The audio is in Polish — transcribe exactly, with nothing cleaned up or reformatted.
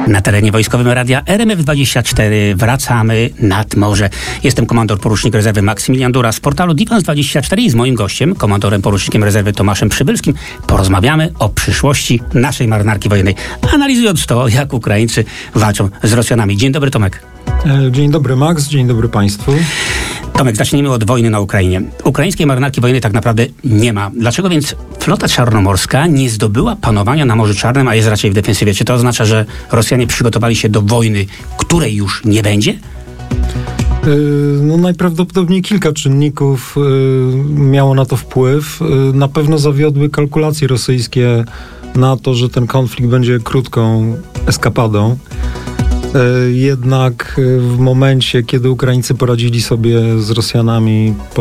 Na terenie wojskowym radia R M F dwadzieścia cztery wracamy nad morze. Jestem komandor porucznik rezerwy Maksymilian Dura z portalu Defense dwadzieścia cztery i z moim gościem, komandorem porucznikiem rezerwy Tomaszem Przybylskim, porozmawiamy o przyszłości naszej marynarki wojennej, analizując to, jak Ukraińcy walczą z Rosjanami. Dzień dobry, Tomek. Dzień dobry, Max. Dzień dobry Państwu. Tomek, zacznijmy od wojny na Ukrainie. Ukraińskiej marynarki wojennej tak naprawdę nie ma. Dlaczego więc flota czarnomorska nie zdobyła panowania na Morzu Czarnym, a jest raczej w defensywie? Czy to oznacza, że Rosjanie przygotowali się do wojny, której już nie będzie? No najprawdopodobniej kilka czynników miało na to wpływ. Na pewno zawiodły kalkulacje rosyjskie na to, że ten konflikt będzie krótką eskapadą. Jednak w momencie, kiedy Ukraińcy poradzili sobie z Rosjanami po